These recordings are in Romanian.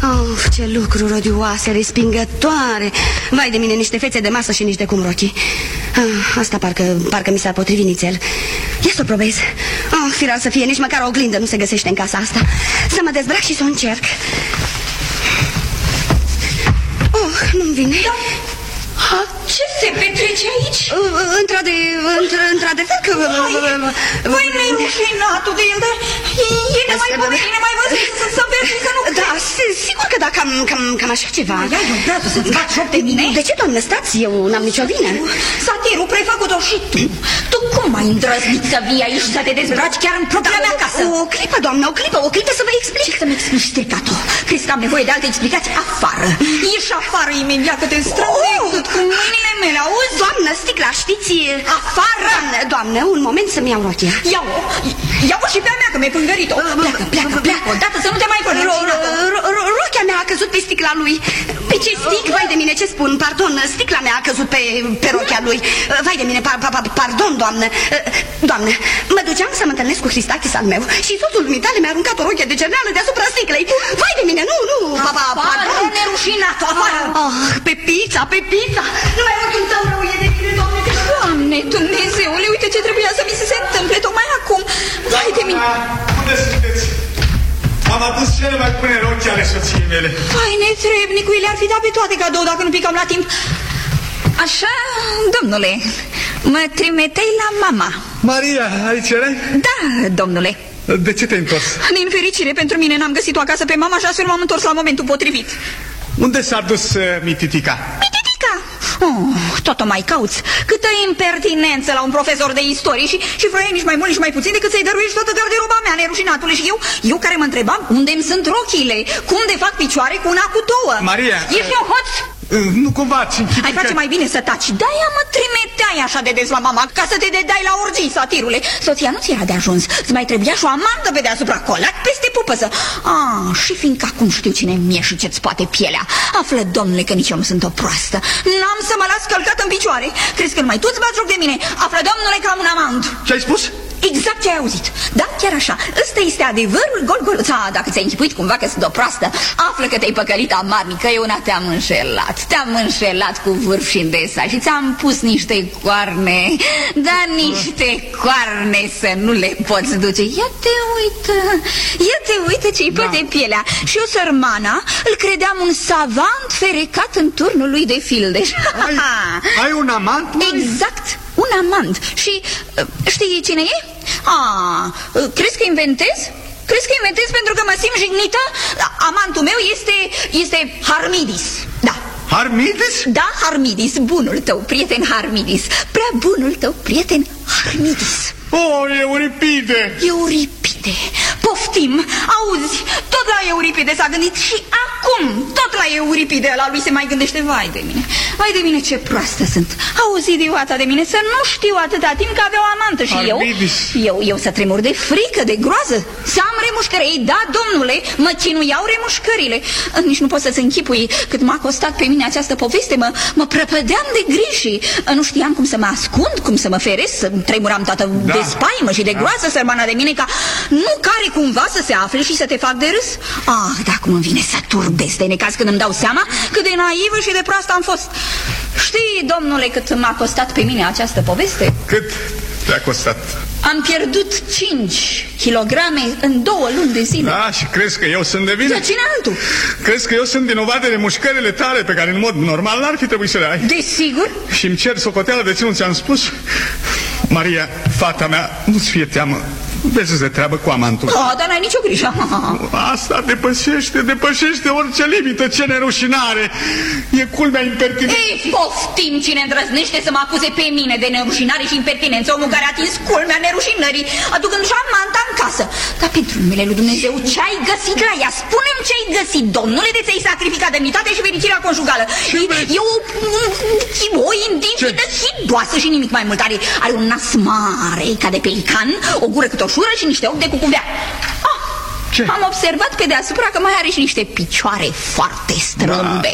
Of, ce lucruri odioase, respingătoare. Vai de mine, niște fețe de masă și nici de cum rochii. Asta parcă mi s-ar potrivi nițel. Ia să o probez. Firar să fie, nici măcar o oglindă nu se găsește în casa asta. Să mă dezbrac și să o încerc. Nu-mi vine. Ce se petrece aici? Într-adevăr că... Voi nerușinatul de el, dar e nemai văzut să verzi să nu... Da, sigur că da, cam așa ceva. Ia, eu vreau să-ți faci joc de mine? De ce, doamnă, stați? Eu n-am nicio vină. Satirul, prefăcut-o și tu. Tu cum ai îndrăznit să vii aici să te dezbraci chiar în propria mea casă? O clipă, doamnă, o clipă să vă explic. Ce să-mi explici, stricat-o? Crezi că am nevoie de alte explicații? Afară! Ieși afară imediat că te strâng cu mâinile mele, auzi? Doamnă, sticla, știți... Afară! Doamnă, un moment să-mi iau rochia. Ia-o și pe a mea, că mi-ai pângărit-o. Pleacă, odată să nu te mai până. Rochia mea a căzut pe sticla lui. Pe ce stic? Vai de mine, ce spun? Pardon, sticla mea a căzut pe rochia lui. Vai de mine, pardon, doamnă. Doamnă, mă duceam să mă întâlnesc cu Hristachis al meu și soțul dumitale mi-a aruncat o rochie de cerneală deasupra sticlei. Vai de mine, nu, Afară, nerușinat, afară. Pepița, numai ochiul tău rău e de tine, Doamne. Doamne, Dumnezeule, uite ce trebuia să mi se întâmple tocmai acum. Vai de mine. Unde sunteți? Am adus cele mai bune rochi ale soției mele. Vai, netrebnicui, le-ar fi dat pe toate cadou dacă nu picam la timp. Așa, domnule, mă trimitei la mama. Maria, aici erai? Da, domnule. De ce te-ai întors? Din fericire pentru mine n-am găsit-o acasă pe mama și astfel m-am întors la momentul potrivit. Unde s-a dus Mititica? Mititica? Tot o mai cauți. Câtă impertinență la un profesor de istorie și vroiai nici mai mult, nici mai puțin decât să-i dăruiești toată garderoba mea, nerușinatule. Și eu care mă întrebam unde-mi sunt rochiile, cum de fac picioare cu una cu două. Maria... Ești un hoț? Nu cumva ți închipui. Ai face mai bine să taci. De-aia mă trimiteai așa de des la mama, ca să te dedai la orgii, satirule. Soția nu ți era de ajuns. Îți mai trebuia și o amantă pe deasupra, colac peste pupăză. Și fiindcă acum știu cine mie și ce-ți poate pielea, află, domnule, că nici eu nu sunt o proastă. N-am să mă las călcat în picioare. Crezi că numai tu îți bați joc de mine? Află, domnule, că am un amant. Ce ai spus? Exact ce ai auzit. Da, chiar așa. Ăsta este adevărul gol-goluța. Dacă ți-ai închipuit cumva că sunt o proastă, află că te-ai păcălit amarnic, că eu una te-am înșelat. Te-am înșelat cu vârf și îndesa și ți-am pus niște coarne. Da, niște coarne să nu le poți duce. Ia te uită ce-i pe pielea. Și eu, sărmana, îl credeam un savant ferecat în turnul lui de fildeș. Ai un amant? Exact. Un amant. Și știi cine e? Crezi că inventez? Crezi că inventez pentru că mă simt jignită? Amantul meu este Harmidis. Da. Harmidis? Da, Harmidis, bunul tău prieten Harmidis. Prea bunul tău prieten Harmidis. Euripide. Euripide. Poftim, auzi, tot la Euripide s-a gândit și acum tot la Euripide ăla lui se mai gândește. Vai de mine, vai de mine ce proastă sunt. Auzi, idioata de mine, să nu știu atâta timp că avea o amantă și eu să tremur de frică, de groază, să am remușcări. Ei, da, domnule, mă cinuiau remușcările. Nici nu pot să-ți închipui cât m-a costat pe mine această poveste. Mă prăpădeam de griji și nu știam cum să mă ascund, cum să mă feresc, să tremuram toată de spaimă și de groază, sărmana de mine, ca nu care cumva să se afle și să te fac de râs. Dar cum îmi vine să turbesc de necaz când îmi dau seama cât de naivă și de proastă am fost. Știi, domnule, cât m-a costat pe mine această poveste? Cât te-a costat? Am pierdut 5 kilograme în 2 luni de zile. Da, și crezi că eu sunt de vină? De cine altul? Crezi că eu sunt vinovat de remușcările tale pe care în mod normal n-ar fi trebuit să le ai? Desigur. Și îmi cer socoteală de ce nu ți-am spus? Maria, fata mea, nu-ți fie teamă. Vezi de treabă cu amantul. Dar n-ai nicio grijă. Asta depășește orice limită. Ce nerușinare. E culmea impertinență. Ei, poftim, cine îndrăznește să mă acuze pe mine de nerușinare și impertinență. Omul care a atins culmea nerușinării, aducându-și amanta în casă. Dar pentru numele lui Dumnezeu, ce ai găsit la ea? Spune-mi ce ai găsit, domnule, de ți-ai sacrificat demnitatea și fericirea conjugală. E o individă hidoasă și nimic mai mult. Are un nas mare ca de pelican, o gură cât o șură și niște ochi de cucuvea. Am observat pe deasupra că mai are și niște picioare foarte strâmbe.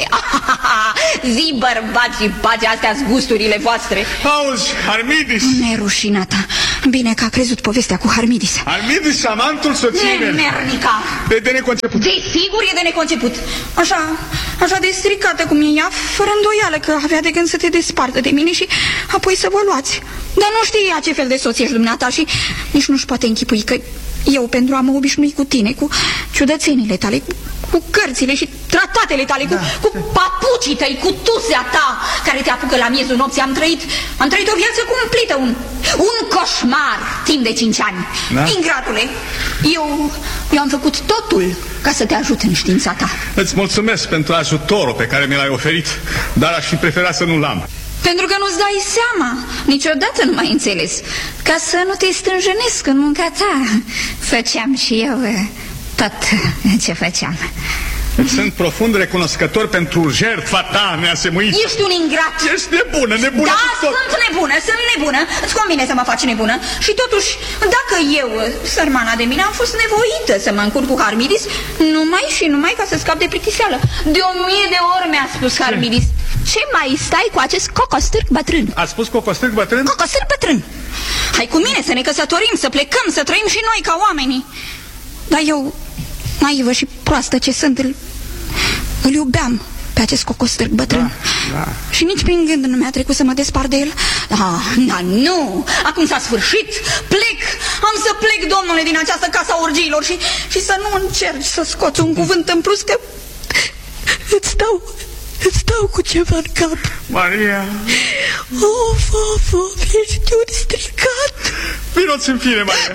Zi, bărbați, și pace, astea-s gusturile voastre. Auzi, Harmidis. Nerușinata, Bine că a crezut povestea cu Harmidis. Harmidis, amantul soției mele. Nemernica! E de neconceput. Desigur e de neconceput. Așa de stricată cum e ea, fără îndoială că avea de gând să te despartă de mine și apoi să vă luați. Dar nu știa ce fel de soție ești dumneata și nici nu-și poate închipui că eu, pentru a mă obișnui cu tine, cu ciudățenile tale, cu cărțile și tratatele tale, cu papucii tăi, cu tusea ta care te apucă la miezul nopții, am trăit o viață cumplită, un coșmar timp de 5 ani. Da? Ingratule, eu am făcut totul ca să te ajut în știința ta. Îți mulțumesc pentru ajutorul pe care mi l-ai oferit, dar aș fi preferat să nu l-am. Pentru că nu-ți dai seama, niciodată nu m-ai înțeles. Ca să nu te stânjenesc în munca ta, făceam și eu tot ce făceam. Sunt profund recunoscător pentru jertfa ta neasemuită. Ești un ingrat. Ești nebună. Da, sunt nebună. Îți convine să mă faci nebună. Și totuși, dacă eu, sărmana de mine, am fost nevoită să mă încurc cu Harmidis, numai ca să scap de plictiseală. De 1000 de ori mi-a spus Harmidis: ce mai stai cu acest cocostârc bătrân? A spus cocostârc bătrân? Cocostârc bătrân. Hai cu mine să ne căsătorim, să plecăm, să trăim și noi ca oamenii. Dar eu, naivă și proastă ce sunt, îl iubeam pe acest cocostârc bătrân. Da. Și nici prin gând nu mi-a trecut să mă despart de el. Nu, acum s-a sfârșit. Am să plec, domnule, din această casa orgiilor și să nu încerci să scoți un cuvânt în plus, că îți dau cu ceva în cap. Maria! Of, ești un stricat. Vino-ți în fire, Maria.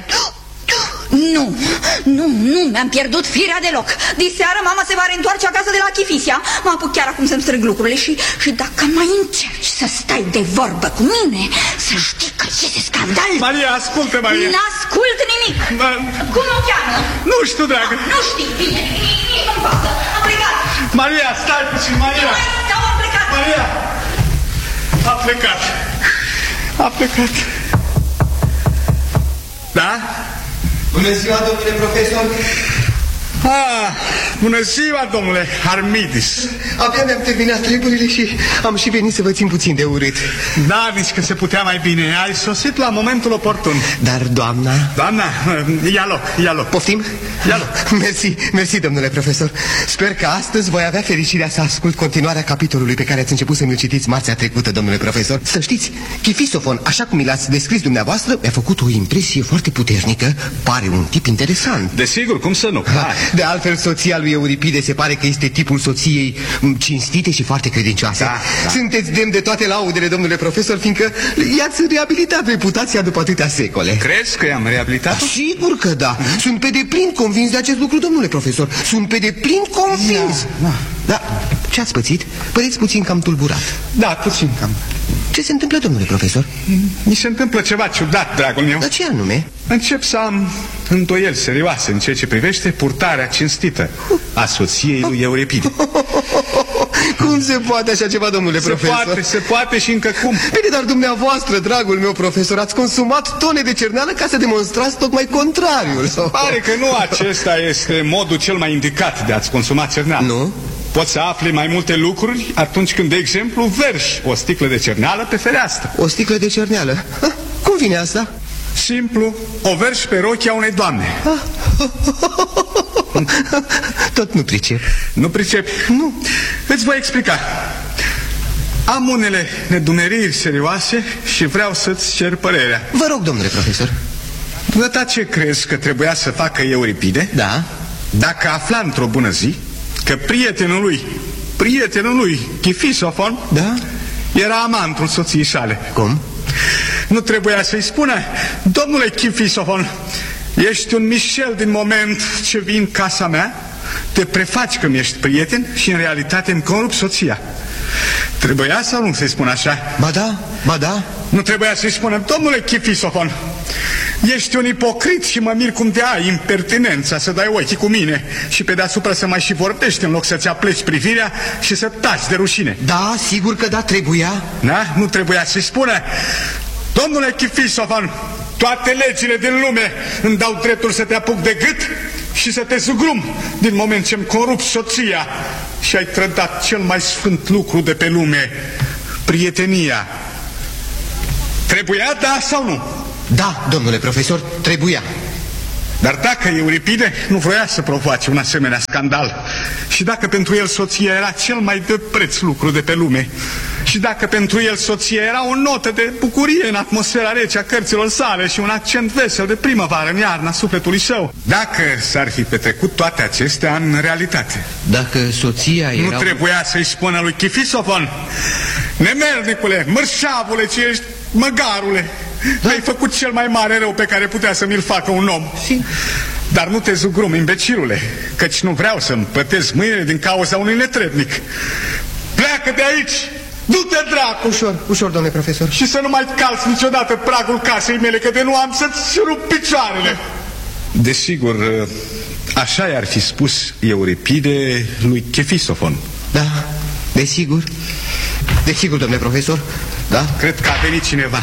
Nu, mi-am pierdut firea deloc. Diseară mama se va reîntoarce acasă de la Chifisia. Mă apuc chiar acum să-mi strâng lucrurile și dacă mai încerci să stai de vorbă cu mine, să știi că este scandal. Maria, ascultă, Maria. N-ascult nimic. Cum o cheamă? Nu știu, dragă. Nu știi, bine, nici nu-mi pasă. Am plecat. Maria, stai puțin, Maria. Nu mai stau, am plecat. Maria, a plecat. Da? Bună ziua, domnule profesor! Bună ziua, domnule Harmidis! Abia mi-am terminat treburile și am și venit să vă țin puțin de urât. Da, nici că se putea mai bine. Ai sosit la momentul oportun. Dar doamna... Doamna, ia loc. Poftim? Ia loc. Mersi, domnule profesor. Sper că astăzi voi avea fericirea să ascult continuarea capitolului pe care ați început să mi-l citiți marțea trecută, domnule profesor. Să știți, Chifisofon, așa cum mi l-ați descris dumneavoastră, mi-a făcut o impresie foarte puternică. Pare un tip interesant. Desigur, cum să nu? De altfel, soția lui Euripide se pare că este tipul soției cinstite și foarte credincioase. Da. Sunteți demn de toate laudele, domnule profesor, fiindcă i-ați reabilitat reputația după atâtea secole. Crezi că i-am reabilitat? Sigur că da. Sunt pe deplin convins de acest lucru, domnule profesor. Sunt pe deplin convins. Da. Ce ați pățit? Păreți puțin cam tulburat. Da, puțin cam. Ce se întâmplă, domnule profesor? Mi se întâmplă ceva ciudat, dragul meu. Dar ce anume? Încep să am îndoieli serioase în ceea ce privește purtarea cinstită a soției lui Euripide. Cum se poate așa ceva, domnule profesor? Se poate și încă cum. Bine, dar dumneavoastră, dragul meu profesor, ați consumat tone de cerneală ca să demonstrați tocmai contrariul. Se pare că nu acesta este modul cel mai indicat de a-ți consuma cerneală. Nu? Poți să afli mai multe lucruri atunci când, de exemplu, verși o sticlă de cerneală pe fereastră. O sticlă de cerneală? Cum vine asta? Simplu, o verși pe rochia unei doamne. Tot nu pricep. Nu pricepi? Nu. Îți voi explica. Am unele nedumeriri serioase și vreau să-ți cer părerea. Vă rog, domnule profesor. Dumneata, ce crezi că trebuia să facă Euripide? Da. Dacă afla într-o bună zi că prietenul lui, Chifisofon, da, era amantul soției sale. Cum? Nu trebuia să-i spună: domnule Chifisofon, ești un mișel din moment ce vin în casa mea, te prefaci că mi-ești prieten și în realitate îmi corup soția. Trebuia sau nu să-i spun așa? Ba da. Nu trebuia să-i spună: domnule Chifisofon, ești un ipocrit și mă mir cum de ai impertinența să dai ochii cu mine și pe deasupra să mai și vorbești în loc să-ți apleci privirea și să taci de rușine. Da, sigur că da, trebuia. Da? Nu trebuia să-i spună: domnule Chifisofon, toate legile din lume îmi dau dreptul să te apuc de gât și să te zugrum din moment ce-mi corup soția și ai trădat cel mai sfânt lucru de pe lume, prietenia. Trebuia, da sau nu? Da, domnule profesor, trebuia. Dar dacă Euripide nu vroia să provoace un asemenea scandal, și dacă pentru el soția era cel mai de preț lucru de pe lume, și dacă pentru el soția era o notă de bucurie în atmosfera rece a cărților sale și un accent vesel de primăvară în iarna sufletului său, dacă s-ar fi petrecut toate acestea în realitate, dacă soția era... nu trebuia să-i spună lui Chifisofon: nemernicule, mărșavule ce ești, măgarule, ai făcut cel mai mare rău pe care putea să mi-l facă un om. Dar nu te zugrum, imbecilule, căci nu vreau să-mi pătez mâinile din cauza unui netrebnic. Pleacă de aici! Du-te, dracu! Ușor, ușor, domnule profesor. Și să nu mai calci niciodată pragul casei mele, că de nu am să-ți rup picioarele. Desigur, așa i-ar fi spus Euripide lui Chefisofon. Da, desigur. Desigur, domnule profesor. Da? Cred că a venit cineva.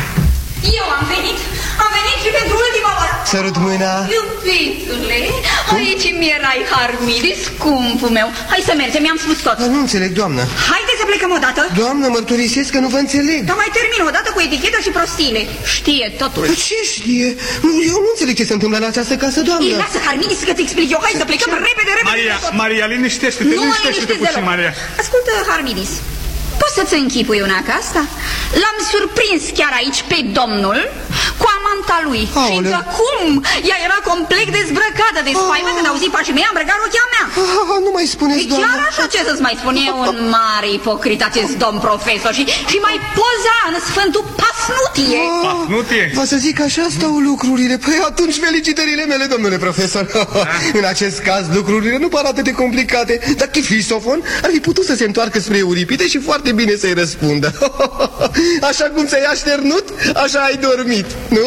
Eu am venit și pentru ultima oară. Sărut mâna. Iubitule, aici mi-erai, Harmidis, scumpul meu. Hai să mergem, mi-am spus tot. Nu înțeleg, doamnă. Haide să plecăm odată. Doamnă, mărturisesc că nu vă înțeleg. Dar mai termin odată cu eticheta și prostiile. Știe totul. Ce știe? Eu nu înțeleg ce se întâmplă în această casă, doamnă. Ei, lasă, Harmidis, că ți explic eu. Hai să plecăm repede. Maria, liniștește-te, liniștește-te puțin, Maria. Ascultă, Harmidis, poți să-ți închipui una ca asta? L-am surprins chiar aici pe domnul cu amanta lui. Și încă cum? Ea era complet dezbrăcată de spaimă când auzi pașii mei, am îmbrăcat rochia mea. Nu mai spuneți, doamnă. Chiar așa, ce să-ți mai spun, e un mare ipocrit acest domn profesor și mai poza în Sfântul Pafnutie. Pafnutie? Vă să zic, așa stau lucrurile. Păi atunci felicitările mele, domnule profesor. În acest caz lucrurile nu par atât de complicate. Dar Chifisofon ar fi putut să se întoarcă spre Euripide și foarte bine să-i răspundă. Așa cum ți-ai așternut, așa ai dormit, nu?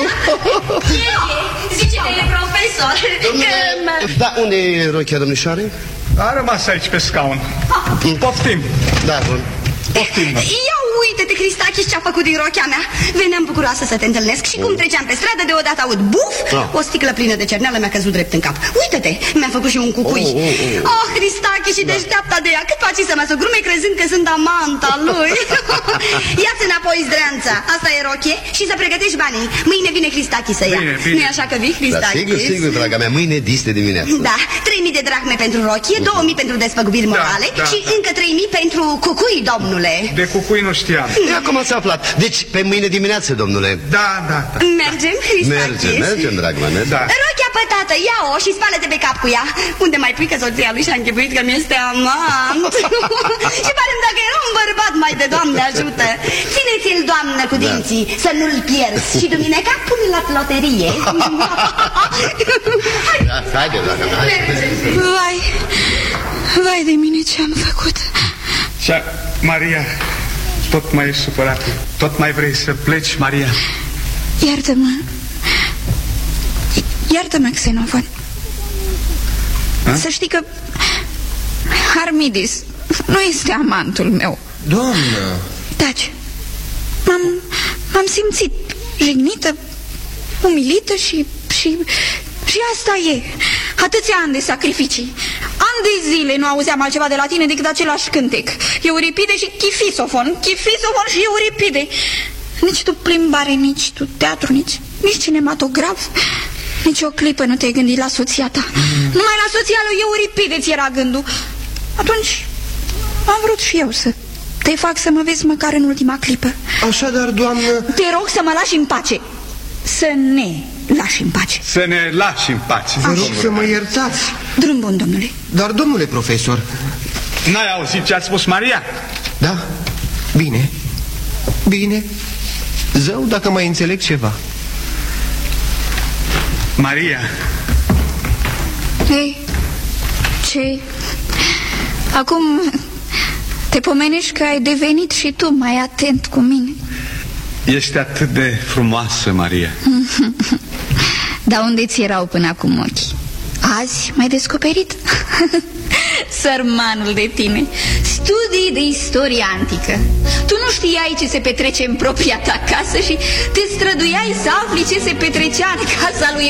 Zice-te, profesor. Da, unde e rochia, domnișoare? A rămas aici pe scaun. Poftim. Da, bun. Ia uite-te, Cristachis, ce-a făcut din rochea mea. Veneam bucuroasă să te întâlnesc și cum treceam pe stradă, deodată aud buf, o sticlă plină de cerneală mi-a căzut drept în cap. Uite-te, mi-am făcut și un cucui. Oh, Cristachis, și deșteapta de ea, cât face să mă sugrume crezând că sunt amanta lui. Ia-ți înapoi zdreanța, asta e rochie și să pregătești banii. Mâine vine Cristachis să ia. Nu-i așa că vii, Cristachis? Da, sigur, draga mea, mâine dis de dimineață. Da, 3.000 de drachme pentru rochie, 2.000 pentru despăgubiri morale și încă 3.000 pentru cucui, domnule. De cucui nu știam. E, acum ați aflat. Deci, pe mâine dimineață, domnule. Da. Mergem, Cristachis? Mergem, dragă mea, mergem. Da. Rochia pătată, ia-o și spală-te pe cap cu ea. Unde mai pui că soția lui și-a închipuit că mi-este amant? Și pare-mi dacă era un bărbat mai de Doamne ajută. Ține-ți-l, Doamnă, cu dinții, să nu-l pierzi. Și duminica pune la loterie. Haide, dragă mea. Vai de mine, ce-am făcut. Și Maria, tot mai ești supărată? Tot mai vrei să pleci, Maria? Iartă-mă, Xenofon. Să știi că Harmidis nu este amantul meu. Doamnă! Taci. M-am simțit jignită, umilită și asta e. Atâția ani de sacrificii. Ani de zile nu auzeam altceva de la tine decât același cântec. Euripide și Chifisofon. Chifisofon și Euripide. Nici tu plimbare, nici tu teatru, nici cinematograf. Nici o clipă nu te-ai gândit la soția ta. Numai la soția lui Euripide ți era gândul. Atunci am vrut și eu să te fac să mă vezi măcar în ultima clipă. Așadar, doamnă... Te rog să mă lași în pace. Să ne lași în pace. Să ne lași în pace. Vă rog să mă iertați. Drum bun, domnule. Dar, domnule profesor... N-ai auzit ce a spus Maria? Da, bine. Bine. Zău dacă mai înțeleg ceva. Maria. Ei, ce? Acum te pomenești că ai devenit și tu mai atent cu mine. Ești atât de frumoasă, Maria. Dar unde ți erau până acum ochii? Azi m-ai descoperit? Sărmanul de tine. Studii de istorie antică. Tu nu știai ce se petrece în propria ta casă și te străduiai să afli ce se petrecea în casa lui